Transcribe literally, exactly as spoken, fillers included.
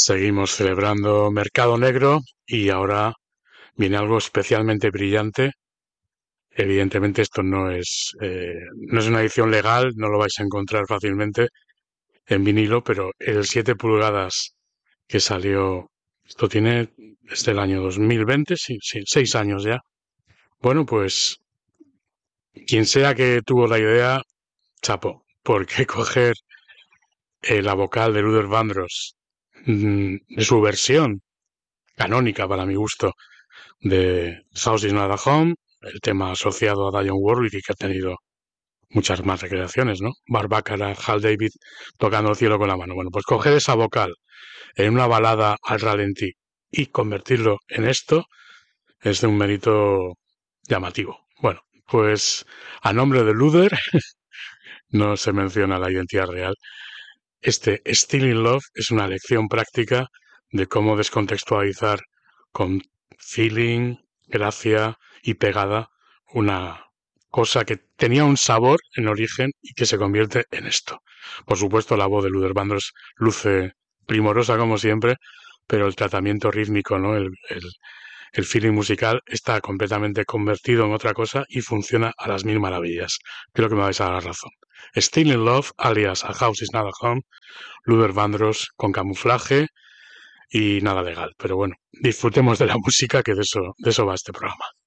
Seguimos celebrando Mercado Negro y ahora viene algo especialmente brillante. Evidentemente esto no es, eh, no es una edición legal, no lo vais a encontrar fácilmente en vinilo, pero el siete pulgadas que salió, esto tiene desde el año dos mil veinte, sí, sí, seis años ya. Bueno, pues quien sea que tuvo la idea, chapo, porque coger eh, la vocal de Luther Vandross, mm, de su versión canónica para mi gusto, de House is Not a Home, el tema asociado a Dionne Warwick y que ha tenido muchas más recreaciones, ¿no? Barbácara, Hal David tocando el cielo con la mano. Bueno, pues coger esa vocal en una balada al ralentí y convertirlo en esto es de un mérito llamativo. Bueno, pues a nombre de Luther no se menciona la identidad real. Este Still in Love es una lección práctica de cómo descontextualizar con feeling, gracia y pegada una cosa que tenía un sabor en origen y que se convierte en esto. Por supuesto, la voz de Luther Vandross luce primorosa como siempre, pero el tratamiento rítmico, ¿no? El, el, el feeling musical está completamente convertido en otra cosa y funciona a las mil maravillas. Creo que me vais a dar la razón. Still in Love, alias A House is Not a Home, Luther Vandross con camuflaje y nada legal. Pero bueno, disfrutemos de la música, que de eso, de eso va este programa.